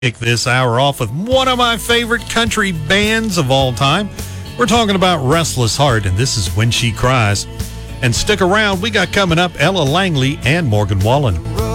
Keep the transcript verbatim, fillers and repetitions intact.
Kick this hour off with one of my favorite country bands of all time. We're talking about Restless Heart, and this is When She Cries. And stick around, we got coming up Ella Langley and Morgan Wallen.